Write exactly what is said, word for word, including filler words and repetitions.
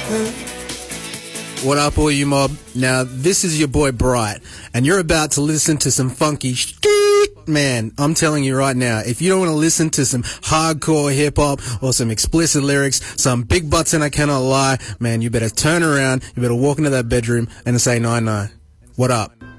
What up, all you mob? Now, this is your boy Bright, and you're about to listen to some funky sh- Man, I'm telling you right now, if you don't want to listen to some hardcore hip-hop or some explicit lyrics, some big butts and I cannot lie, man, you better turn around, you better walk into that bedroom and say nine nine. What up?